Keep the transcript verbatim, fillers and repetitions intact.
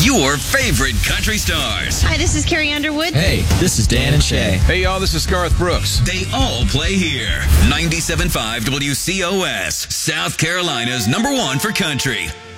Your favorite country stars. Hi, this is Carrie Underwood. Hey, this is Dan and Shay. Hey, y'all, this is Garth Brooks. They all play here. ninety-seven point five W C O S, South Carolina's number one for country.